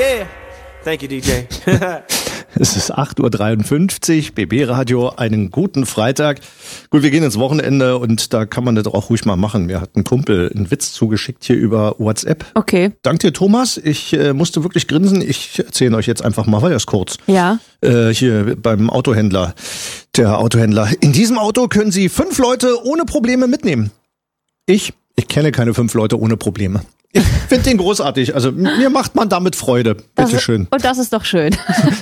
Yeah. Thank you, DJ. Es ist 8.53 Uhr, BB Radio, einen guten Freitag. Gut, wir gehen ins Wochenende und da kann man das auch ruhig mal machen. Mir hat ein Kumpel einen Witz zugeschickt hier über WhatsApp. Okay. Dank dir, Thomas. Ich musste wirklich grinsen. Ich erzähle euch jetzt einfach mal, weil erst kurz. Ja. Hier beim Autohändler. Der Autohändler. In diesem Auto können Sie 5 Leute ohne Probleme mitnehmen. Ich kenne keine 5 Leute ohne Probleme. Ich finde den großartig. Also mir macht man damit Freude. Bitteschön. Und das ist doch schön.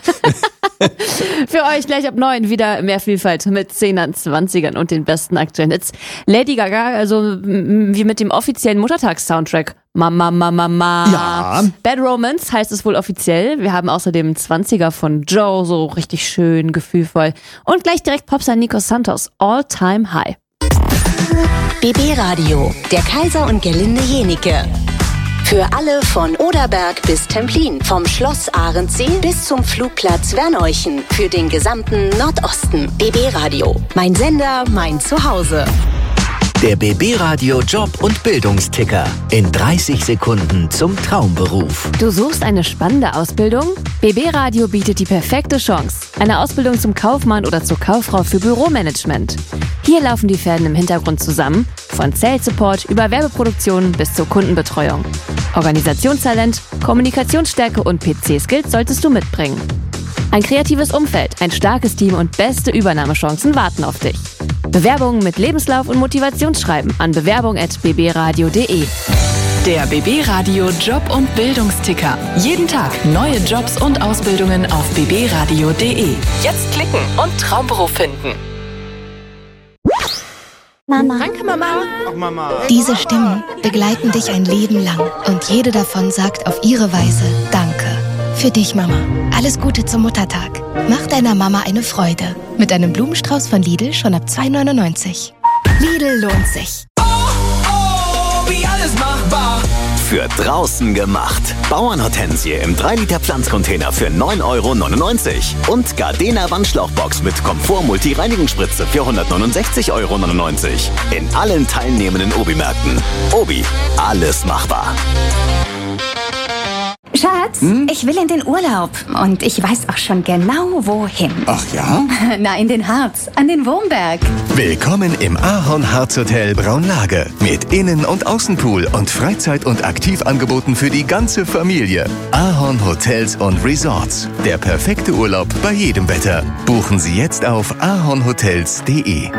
Für euch gleich ab 9 wieder mehr Vielfalt mit 10ern, 20ern und den besten aktuellen Hits. Lady Gaga, also wie mit dem offiziellen Muttertags-Soundtrack. Mama, Mama, Mama. Ja. Bad Romance heißt es wohl offiziell. Wir haben außerdem 20er von Joe, so richtig schön, gefühlvoll. Und gleich direkt Popstar Nico Santos, All Time High. BB Radio, der Kaiser und Gerlinde Jenike. Für alle von Oderberg bis Templin, vom Schloss Arendsee bis zum Flugplatz Werneuchen, für den gesamten Nordosten. BB Radio, mein Sender, mein Zuhause. Der BB Radio Job- und Bildungsticker. In 30 Sekunden zum Traumberuf. Du suchst eine spannende Ausbildung? BB Radio bietet die perfekte Chance. Eine Ausbildung zum Kaufmann oder zur Kauffrau für Büromanagement. Hier laufen die Fäden im Hintergrund zusammen. Von Sales Support über Werbeproduktion bis zur Kundenbetreuung. Organisationstalent, Kommunikationsstärke und PC-Skills solltest du mitbringen. Ein kreatives Umfeld, ein starkes Team und beste Übernahmechancen warten auf dich. Bewerbungen mit Lebenslauf und Motivationsschreiben an bewerbung@bbradio.de. Der BB Radio Job- und Bildungsticker. Jeden Tag neue Jobs und Ausbildungen auf bbradio.de. Jetzt klicken und Traumberuf finden. Mama. Danke, Mama. Ach, Mama. Diese Stimmen begleiten dich ein Leben lang und jede davon sagt auf ihre Weise Danke. Für dich, Mama. Alles Gute zum Muttertag. Mach deiner Mama eine Freude. Mit einem Blumenstrauß von Lidl schon ab 2,99 €. Lidl lohnt sich. Wie alles machbar. Für draußen gemacht. Bauernhortensie im 3-Liter Pflanzcontainer für 9,99 € und Gardena Wandschlauchbox mit Komfort-Multi-Reinigungsspritze für 169,99 € in allen teilnehmenden Obi-Märkten. Obi, alles machbar. Schatz, ich will in den Urlaub und ich weiß auch schon genau, wohin. Ach ja? Na, in den Harz, an den Wurmberg. Willkommen im Ahorn-Harz Hotel Braunlage. Mit Innen- und Außenpool und Freizeit- und Aktivangeboten für die ganze Familie. Ahorn Hotels und Resorts. Der perfekte Urlaub bei jedem Wetter. Buchen Sie jetzt auf ahornhotels.de.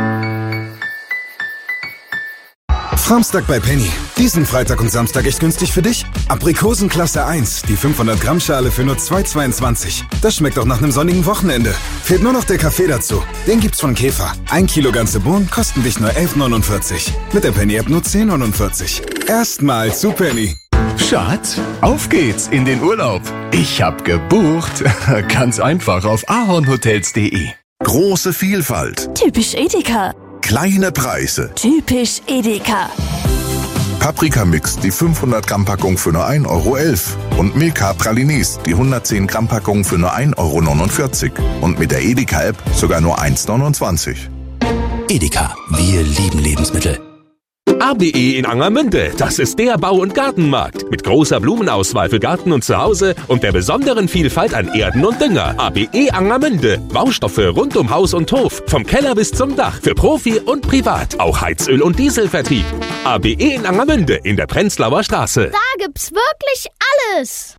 Samstag bei Penny. Diesen Freitag und Samstag echt günstig für dich. Aprikosen Klasse 1, die 500 Gramm Schale für nur 2,22. Das schmeckt auch nach einem sonnigen Wochenende. Fehlt nur noch der Kaffee dazu. Den gibt's von Käfer. 1 Kilo ganze Bohnen kosten dich nur 11,49. Mit der Penny-App nur 10,49. Erstmal zu Penny. Schatz, auf geht's in den Urlaub. Ich hab gebucht. Ganz einfach auf ahornhotels.de. Große Vielfalt. Typisch Edeka. Kleine Preise. Typisch Edeka. Paprika-Mix, die 500 Gramm Packung für nur 1,11 € und Milka Pralines, die 110 Gramm Packung für nur 1,49 € und mit der Edeka-App sogar nur 1,29 €. Edeka, wir lieben Lebensmittel. ABE in Angermünde, das ist der Bau- und Gartenmarkt. Mit großer Blumenauswahl für Garten und Zuhause und der besonderen Vielfalt an Erden und Dünger. ABE Angermünde, Baustoffe rund um Haus und Hof. Vom Keller bis zum Dach, für Profi und Privat. Auch Heizöl- und Dieselvertrieb. ABE in Angermünde in der Prenzlauer Straße. Da gibt's wirklich alles.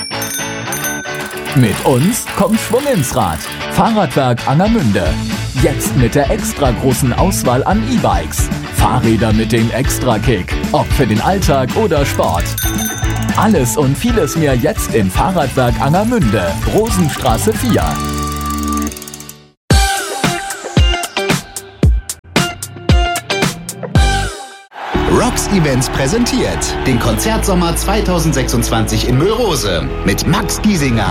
Mit uns kommt Schwung ins Rad. Fahrradwerk Angermünde. Jetzt mit der extra großen Auswahl an E-Bikes. Fahrräder mit dem Extra-Kick. Ob für den Alltag oder Sport. Alles und vieles mehr jetzt im Fahrradwerk Angermünde. Rosenstraße 4. Rocks Events präsentiert den Konzertsommer 2026 in Müllrose mit Max Giesinger.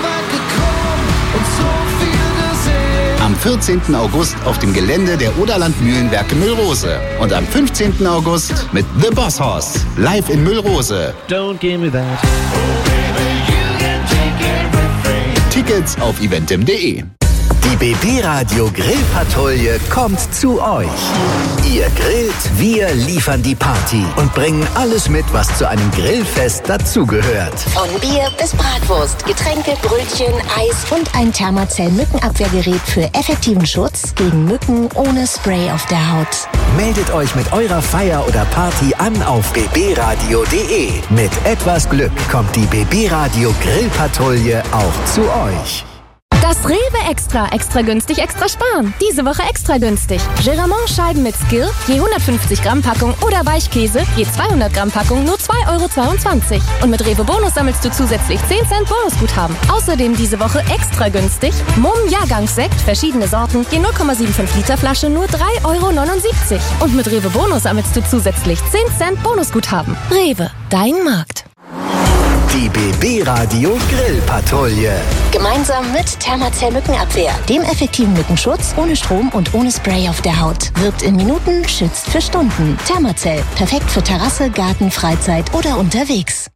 Am 14. August auf dem Gelände der Oderland Mühlenwerke Müllrose und am 15. August mit The Boss Hoss live in Müllrose. Don't give me that. Tickets auf eventim.de. Die BB Radio Grillpatrouille kommt zu euch. Ihr grillt, wir liefern die Party und bringen alles mit, was zu einem Grillfest dazugehört. Von Bier bis Bratwurst, Getränke, Brötchen, Eis und ein Thermacell-Mückenabwehrgerät für effektiven Schutz gegen Mücken ohne Spray auf der Haut. Meldet euch mit eurer Feier oder Party an auf bbradio.de. Mit etwas Glück kommt die BB Radio Grillpatrouille auch zu euch. Das Rewe Extra günstig, extra sparen. Diese Woche extra günstig. Geramont-Scheiben mit Skill, je 150 Gramm Packung oder Weichkäse, je 200 Gramm Packung, nur 2,22 €. Und mit Rewe Bonus sammelst du zusätzlich 10 Cent Bonusguthaben. Außerdem diese Woche extra günstig. Mumm Jahrgangssekt, verschiedene Sorten, je 0,75 Liter Flasche, nur 3,79 €. Und mit Rewe Bonus sammelst du zusätzlich 10 Cent Bonusguthaben. Rewe, dein Markt. Die BB Radio Grillpatrouille. Gemeinsam mit Thermacell Mückenabwehr, dem effektiven Mückenschutz, ohne Strom und ohne Spray auf der Haut. Wirkt in Minuten, schützt für Stunden. Thermacell, perfekt für Terrasse, Garten, Freizeit oder unterwegs.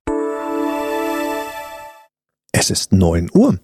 Es ist 9 Uhr.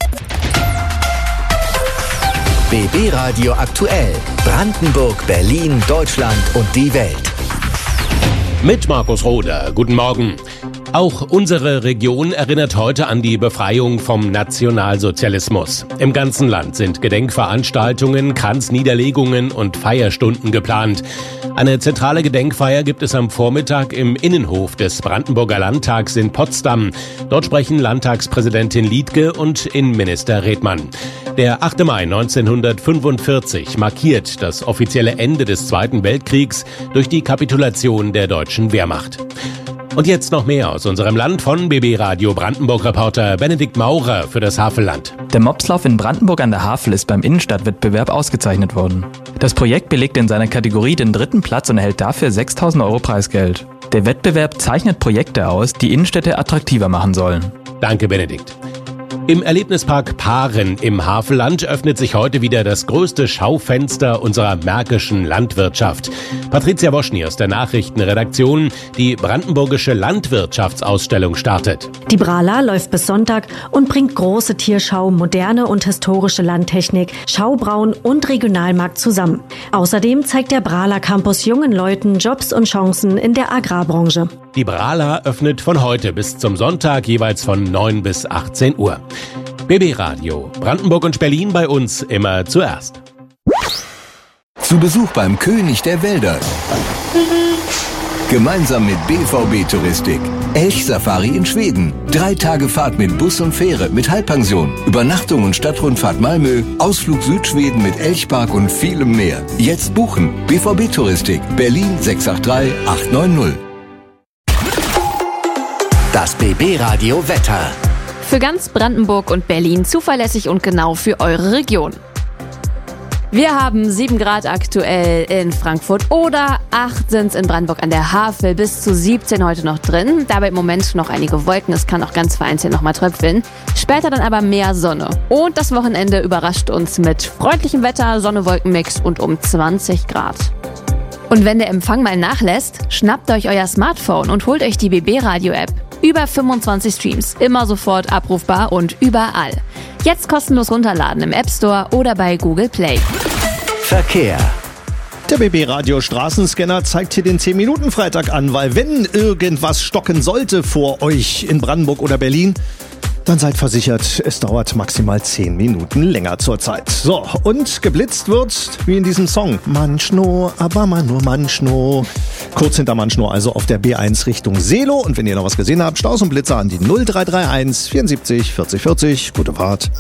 BB Radio aktuell. Brandenburg, Berlin, Deutschland und die Welt. Mit Markus Roder. Guten Morgen. Auch unsere Region erinnert heute an die Befreiung vom Nationalsozialismus. Im ganzen Land sind Gedenkveranstaltungen, Kranzniederlegungen und Feierstunden geplant. Eine zentrale Gedenkfeier gibt es am Vormittag im Innenhof des Brandenburger Landtags in Potsdam. Dort sprechen Landtagspräsidentin Liedtke und Innenminister Redmann. Der 8. Mai 1945 markiert das offizielle Ende des Zweiten Weltkriegs durch die Kapitulation der deutschen Wehrmacht. Und jetzt noch mehr aus unserem Land von BB Radio Brandenburg-Reporter Benedikt Maurer für das Havelland. Der Mopslauf in Brandenburg an der Havel ist beim Innenstadtwettbewerb ausgezeichnet worden. Das Projekt belegt in seiner Kategorie den 3. Platz und erhält dafür 6.000 € Preisgeld. Der Wettbewerb zeichnet Projekte aus, die Innenstädte attraktiver machen sollen. Danke, Benedikt. Im Erlebnispark Paaren im Havelland öffnet sich heute wieder das größte Schaufenster unserer märkischen Landwirtschaft. Patricia Woschny aus der Nachrichtenredaktion, die brandenburgische Landwirtschaftsausstellung startet. Die Brala läuft bis Sonntag und bringt große Tierschau, moderne und historische Landtechnik, Schaubrauen und Regionalmarkt zusammen. Außerdem zeigt der Brala Campus jungen Leuten Jobs und Chancen in der Agrarbranche. Die Brala öffnet von heute bis zum Sonntag jeweils von 9 bis 18 Uhr. BB Radio, Brandenburg und Berlin bei uns immer zuerst. Zu Besuch beim König der Wälder. Gemeinsam mit BVB Touristik. Elchsafari in Schweden. 3 Tage Fahrt mit Bus und Fähre mit Halbpension. Übernachtung und Stadtrundfahrt Malmö. Ausflug Südschweden mit Elchpark und vielem mehr. Jetzt buchen. BVB Touristik. Berlin 683 890. Das BB Radio Wetter. Für ganz Brandenburg und Berlin zuverlässig und genau für eure Region. Wir haben 7 Grad aktuell in Frankfurt oder 8 sind es in Brandenburg an der Havel, bis zu 17 heute noch drin. Dabei im Moment noch einige Wolken, es kann auch ganz vereinzelt noch mal tröpfeln. Später dann aber mehr Sonne. Und das Wochenende überrascht uns mit freundlichem Wetter, Sonne-Wolken-Mix und um 20 Grad. Und wenn der Empfang mal nachlässt, schnappt euch euer Smartphone und holt euch die BB Radio App. Über 25 Streams, immer sofort abrufbar und überall. Jetzt kostenlos runterladen im App Store oder bei Google Play. Verkehr. Der BB Radio Straßenscanner zeigt hier den 10-Minuten-Freitag an, weil wenn irgendwas stocken sollte vor euch in Brandenburg oder Berlin, dann seid versichert, es dauert maximal 10 Minuten länger zur Zeit. So, und geblitzt wird, wie in diesem Song, Manchno, aber man nur Manchno. Kurz hinter Manchno, also auf der B1 Richtung Seelow. Und wenn ihr noch was gesehen habt, Staus und Blitzer an die 0331 74 40 40. Gute Fahrt.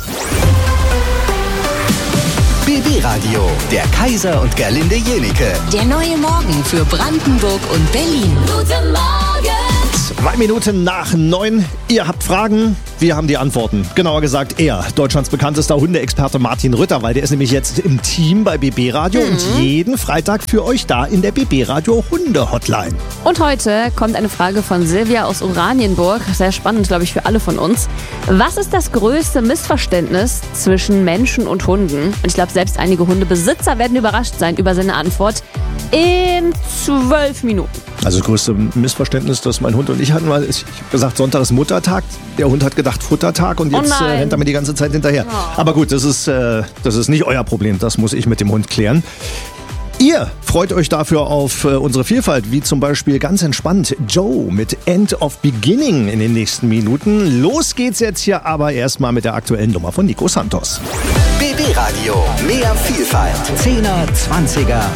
BB Radio, der Kaiser und Gerlinde Jenike. Der neue Morgen für Brandenburg und Berlin. Guten Morgen! 2 Minuten nach 9. Ihr habt Fragen, wir haben die Antworten. Genauer gesagt er, Deutschlands bekanntester Hundeexperte Martin Rütter, weil der ist nämlich jetzt im Team bei BB Radio und jeden Freitag für euch da in der BB Radio Hunde-Hotline. Und heute kommt eine Frage von Silvia aus Oranienburg. Sehr spannend, glaube ich, für alle von uns. Was ist das größte Missverständnis zwischen Menschen und Hunden? Und ich glaube, selbst einige Hundebesitzer werden überrascht sein über seine Antwort. In 12 Minuten. Also das größte Missverständnis, das mein Hund und ich hatten, weil ich habe gesagt, Sonntag ist Muttertag. Der Hund hat gedacht Futtertag und jetzt rennt er mir die ganze Zeit hinterher. Oh. Aber gut, das ist nicht euer Problem. Das muss ich mit dem Hund klären. Ihr freut euch dafür auf unsere Vielfalt, wie zum Beispiel ganz entspannt Joe mit End of Beginning in den nächsten Minuten. Los geht's jetzt hier aber erstmal mit der aktuellen Nummer von Nico Santos. BB Radio, mehr Vielfalt. 10er, 20er